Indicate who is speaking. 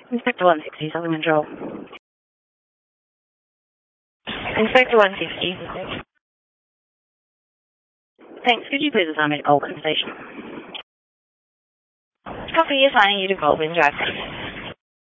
Speaker 1: Inspector 160, Southern Control. Inspector 160. Thanks. Could you please assign me to Colburn Station? Copy, assigning you to Colburn Drive.